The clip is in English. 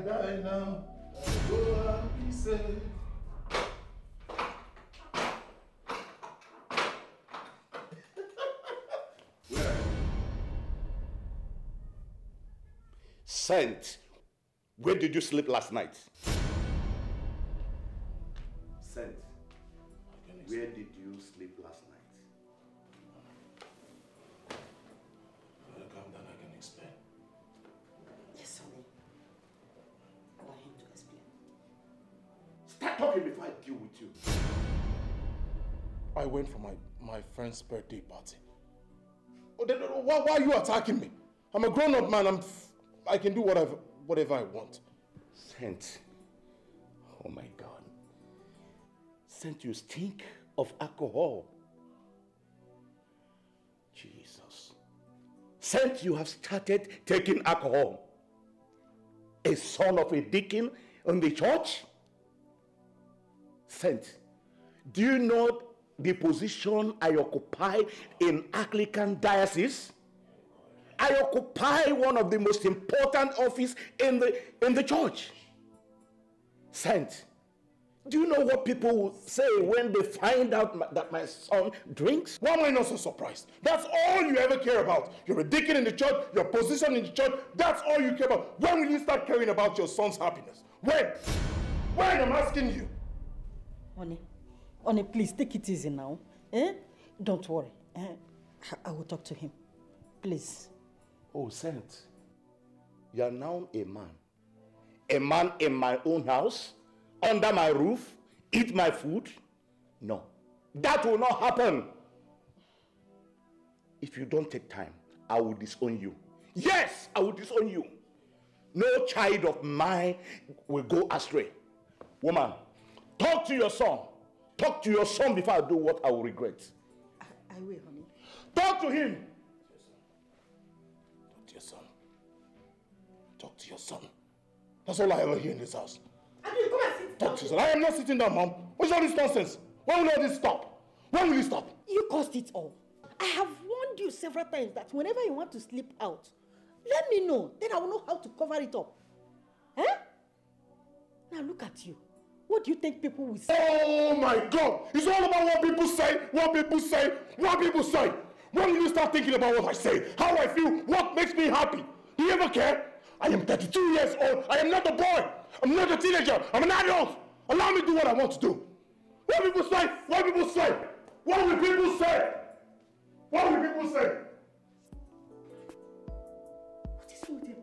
die now, go and be saved. Saint, where did you sleep last night? Saint, where did you sleep last night? Calm down, I can explain. Yes, honey. Allow him to explain. Start talking before I deal with you. I went for my friend's birthday party. Oh, then, why are you attacking me? I'm a grown-up man. I can do whatever I want. Saint, oh my God. Saint, you stink of alcohol. Jesus. Saint, you have started taking alcohol. A son of a deacon in the church? Saint, do you know the position I occupy in Anglican diocese? I occupy one of the most important offices in the church. Saint, do you know what people will say when they find out that my son drinks? Why am I not so surprised? That's all you ever care about. You're a deacon in the church, your position in the church, that's all you care about. When will you start caring about your son's happiness? When? When, I'm asking you. Honey, please take it easy now. Don't worry. I will talk to him. Please. Oh, Saint, you are now a man. A man in my own house, under my roof, eat my food? No, that will not happen. If you don't take time, I will disown you. Yes, I will disown you. No child of mine will go astray. Woman, talk to your son. Talk to your son before I do what I will regret. I will, honey. Talk to him. Talk to your son. Talk to your son. That's all I ever hear in this house. I mean, come and sit down. Talk to your son. I am not sitting down, Mom. What's all this nonsense? When will all this stop? When will it stop? You caused it all. I have warned you several times that whenever you want to sleep out, let me know. Then I will know how to cover it up. Now look at you. What do you think people will say? Oh my God! It's all about what people say, what people say, what people say. When will you start thinking about what I say, how I feel, what makes me happy? Do you ever care? I am 32 years old. I am not a boy. I'm not a teenager. I'm an adult. Allow me to do what I want to do. What people say? What people say? What will people say? What will people say? What is wrong with you?